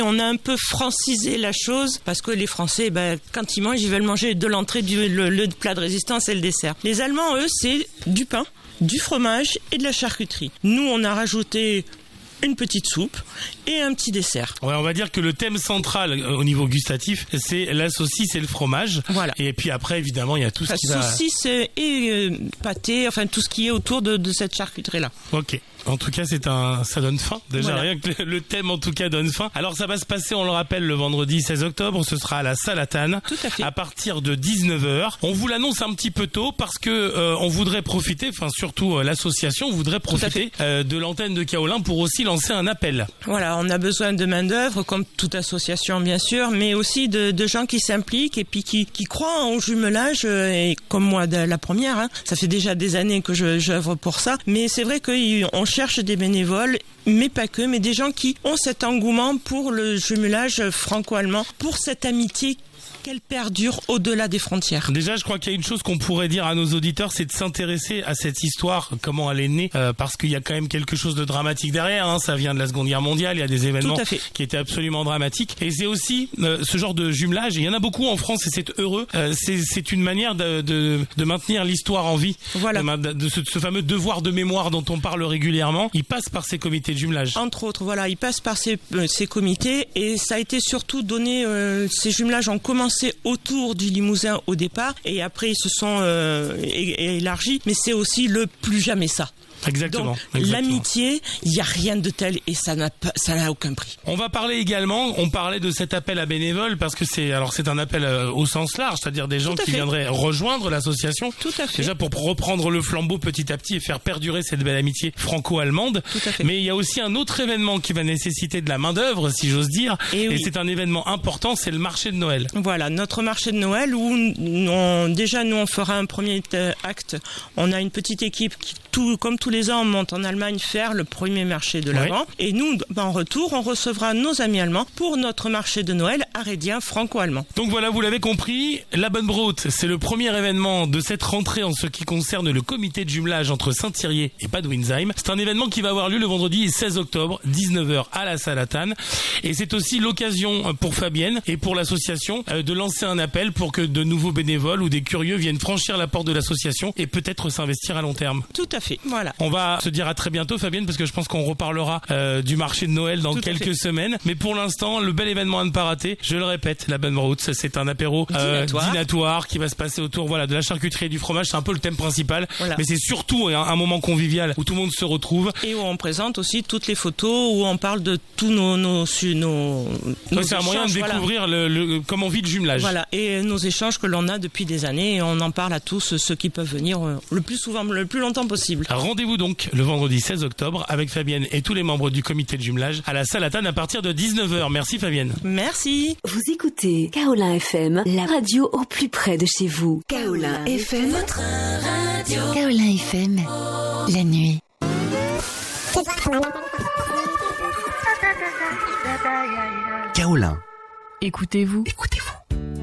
On a un peu francisé la chose parce que les Français, quand ils mangent, ils veulent manger de l'entrée, le plat de résistance et le dessert. Les Allemands, eux, c'est du pain, du fromage et de la charcuterie. Nous, on a rajouté une petite soupe et un petit dessert. Ouais, on va dire que le thème central au niveau gustatif, c'est la saucisse et le fromage. Voilà. Et puis après, évidemment, il y a tout ce qui va... Saucisse et pâté, enfin tout ce qui est autour de cette charcuterie-là. Ok. En tout cas, ça donne faim. Déjà, voilà. Rien que le thème, en tout cas, donne faim. Alors, ça va se passer, on le rappelle, le vendredi 16 octobre. Ce sera à la Salatane. Tout à fait. À partir de 19h. On vous l'annonce un petit peu tôt parce que on voudrait profiter, enfin surtout l'association voudrait profiter de l'antenne de Kaolin pour aussi lancer un appel. Voilà, on a besoin de main d'œuvre, comme toute association bien sûr, mais aussi de gens qui s'impliquent et puis qui croient au jumelage. Et comme moi, la première, ça fait déjà des années que j'œuvre pour ça. Mais c'est vrai qu'on cherche des bénévoles, mais pas que, mais des gens qui ont cet engouement pour le jumelage franco-allemand, pour cette amitié qu'elle perdure au-delà des frontières. Déjà, je crois qu'il y a une chose qu'on pourrait dire à nos auditeurs, c'est de s'intéresser à cette histoire, comment elle est née, parce qu'il y a quand même quelque chose de dramatique derrière. Ça vient de la Seconde Guerre mondiale, il y a des événements qui étaient absolument dramatiques. Et c'est aussi ce genre de jumelage, et il y en a beaucoup en France, et c'est heureux. C'est une manière de maintenir l'histoire en vie. Voilà. De ce fameux devoir de mémoire dont on parle régulièrement. Il passe par ces comités de jumelage. Entre autres, voilà, il passe par ces comités, et ça a été surtout donné, ces jumelages ont commencé autour du Limousin au départ, et après ils se sont élargis, mais c'est aussi le plus jamais ça. Exactement. Donc, l'amitié, il n'y a rien de tel et ça n'a aucun prix. On va parler également, on parlait de cet appel à bénévoles parce que c'est un appel au sens large, c'est-à-dire des gens qui viendraient rejoindre l'association. Tout à fait. Déjà pour reprendre le flambeau petit à petit et faire perdurer cette belle amitié franco-allemande. Tout à fait. Mais il y a aussi un autre événement qui va nécessiter de la main-d'œuvre, si j'ose dire. Et c'est un événement important, c'est le marché de Noël. Voilà, notre marché de Noël où déjà nous on fera un premier acte. On a une petite équipe qui, comme tous les ans, on monte en Allemagne faire le premier marché de l'Avent. Et nous, en retour, on recevra nos amis allemands pour notre marché de Noël arédien franco-allemand. Donc voilà, vous l'avez compris, la Bonne Broute, c'est le premier événement de cette rentrée en ce qui concerne le comité de jumelage entre Saint-Thirier et Bad Windsheim. C'est un événement qui va avoir lieu le vendredi 16 octobre, 19h à la Salatane. Et c'est aussi l'occasion pour Fabienne et pour l'association de lancer un appel pour que de nouveaux bénévoles ou des curieux viennent franchir la porte de l'association et peut-être s'investir à long terme. Tout à fait, voilà. On va se dire à très bientôt, Fabienne, parce que je pense qu'on reparlera du marché de Noël dans quelques semaines. Mais pour l'instant, le bel événement à ne pas rater, je le répète, la Bonne Broute, c'est un apéro dînatoire qui va se passer autour de la charcuterie et du fromage. C'est un peu le thème principal, mais c'est surtout un moment convivial où tout le monde se retrouve. Et où on présente aussi toutes les photos, où on parle de tous nos c'est un moyen de découvrir comment vit le jumelage. Voilà, et nos échanges que l'on a depuis des années, et on en parle à tous ceux qui peuvent venir le plus souvent, le plus longtemps possible. Rendez-vous donc le vendredi 16 octobre avec Fabienne et tous les membres du comité de jumelage à la Salatane à partir de 19h. Merci Fabienne. Merci. Vous écoutez Kaolin FM, la radio au plus près de chez vous. Kaolin FM, votre radio. Kaolin FM, la nuit. Kaolin. Écoutez-vous. Écoutez-vous.